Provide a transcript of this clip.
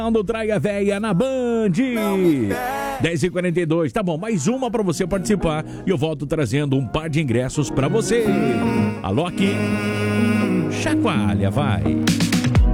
do Traia Véia na Band. 10h42, tá bom, mais uma pra você participar e eu volto trazendo um par de ingressos pra você. Alô aqui, chacoalha, vai.